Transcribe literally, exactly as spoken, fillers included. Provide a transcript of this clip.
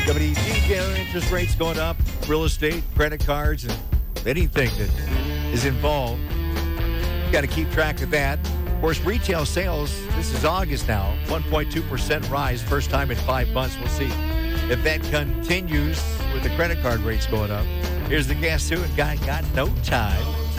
Yeah, but you see uh, interest rates going up, real estate, credit cards, and anything that is involved. You got to keep track of that. Of course, retail sales, this is August now, one point two percent rise, first time in five months. We'll see if that continues with the credit card rates going up. Here's the Gas two and Guy Got No Time.